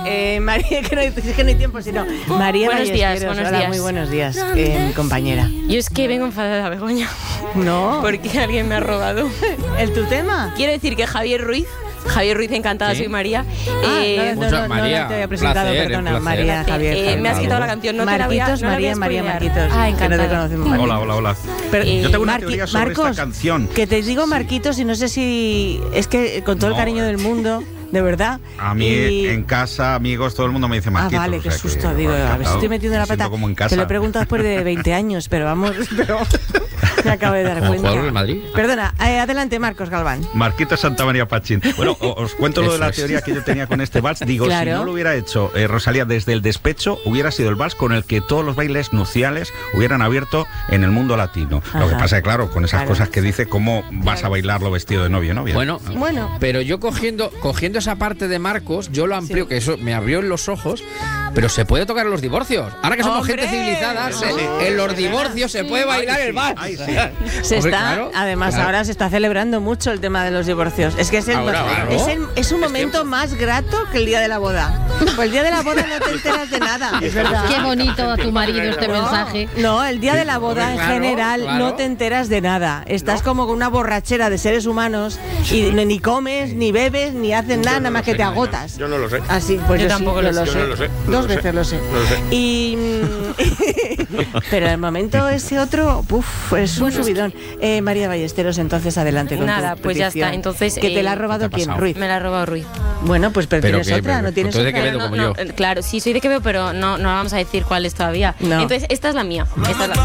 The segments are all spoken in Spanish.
María, que no hay tiempo, sino María Buenos días, Ballesteros. buenos Hola, días. muy buenos días, mi compañera. Yo es que vengo enfadada, Begoña. No. Porque alguien me ha robado. ¿El tu tema? Quiero decir que Javier Ruiz, encantada, ¿Sí? soy María. No María, te había presentado, placer, perdona, placer. María, Javier. Me has quitado la canción, no te la voy a Marquitos, no la voy a María spoilear. Marquitos. Ah, que no te encantada. conocemos. Hola. Pero, Yo tengo una teoría sobre Marcos, esta canción. que te digo Marquitos y no sé si... Es que con todo el cariño del mundo, de verdad. A mí en casa, amigos, todo el mundo me dice Marquitos. Vale, o qué sea susto, que, digo, a ver si encantado. estoy metiendo la Me siento pata. como en casa. Te lo he preguntado después de 20 años, pero vamos, me acabo de dar ¿Como cuenta. jugador del Madrid? Perdona, adelante Marcos Galván. Marquitos Santa María Pachín. Bueno, os cuento lo de la Eso es. teoría que yo tenía con este vals. Digo, Claro. si no lo hubiera hecho Rosalía desde el despecho, hubiera sido el vals con el que todos los bailes nupciales hubieran abierto en el mundo latino. Lo que Ajá. pasa es, claro, con esas Claro. cosas que dice, ¿cómo vas a bailarlo vestido de novio, novia? Bueno, Bueno. yo cogiendo esa parte de Marcos, yo lo amplío, que eso me abrió en los ojos, pero se puede tocar en los divorcios. Ahora que somos ¡Hombre! gente civilizada, Sí. en los divorcios se puede bailar el vals. Ay, sí. Se Hombre, está, claro, además claro. ahora se está celebrando mucho el tema de los divorcios. Es que es, Ahora, claro. es un momento más grato que el día de la boda. Pues el día de la boda no te enteras de nada, es verdad. Qué bonito a tu marido este mensaje. No, el día de la boda Hombre, en claro, general claro. no te enteras de nada. Estás como con una borrachera de seres humanos y ni comes, ni bebes, ni haces nada, nada más que te agotas. Yo no lo sé. Así, pues Yo yo, tampoco sí, lo yo sé. Yo no lo sé. Dos veces lo sé. Y pero el momento ese otro, es un subidón. María Ballesteros, entonces adelante con Nada, tu pues ya petición. está. Entonces, ¿Que te la ha ¿qué robado te ha quién? pasado? Ruiz. Me la ha robado Ruiz. Bueno, pues pero Pero tienes que- otra, pero- no tienes tú eres de otra. Quevedo como yo. Claro, sí, soy de Quevedo, pero no vamos a decir cuáles todavía. No. Entonces, esta es la mía. Esta es la...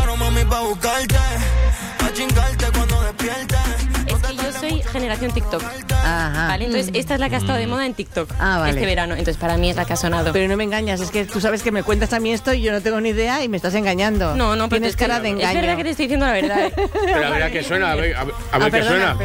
Es que yo soy generación TikTok. Ajá. ¿Vale? Entonces, esta es la que ha estado de moda en TikTok Vale. este verano. Entonces, para mí es la que ha sonado. Pero no me engañas, es que tú sabes que me cuentas a mí esto y yo no tengo ni idea y me estás engañando. No, pero Tienes cara de engaño. Es verdad que te estoy diciendo la verdad. Pero a ver a qué suena, a ver qué perdona, suena.